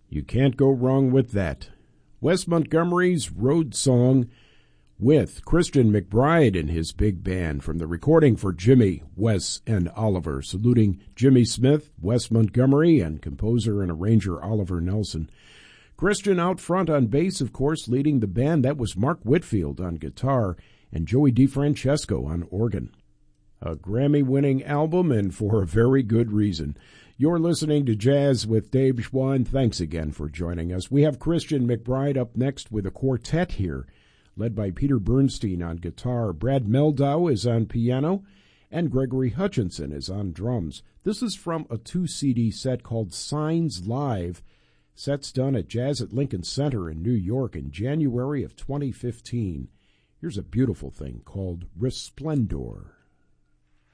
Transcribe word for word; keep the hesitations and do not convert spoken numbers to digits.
You can't go wrong with that. Wes Montgomery's Road Song with Christian McBride and his big band from the recording for Jimmy, Wes, and Oliver, saluting Jimmy Smith, Wes Montgomery, and composer and arranger Oliver Nelson. Christian out front on bass, of course, leading the band. That was Mark Whitfield on guitar and Joey DeFrancesco on organ. A Grammy-winning album, and for a very good reason. You're listening to Jazz with Dave Schwann. Thanks again for joining us. We have Christian McBride up next with a quartet here, led by Peter Bernstein on guitar. Brad Meldau is on piano, and Gregory Hutchinson is on drums. This is from a two-C D set called Signs Live. Sets done at Jazz at Lincoln Center in New York in January of twenty fifteen. Here's a beautiful thing called Resplendor.